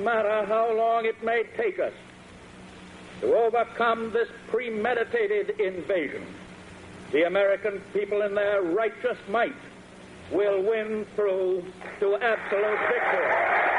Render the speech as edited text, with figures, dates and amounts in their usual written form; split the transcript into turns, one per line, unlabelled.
matter how long it may take us to overcome this premeditated invasion, the American people in their righteous might will win through to absolute victory.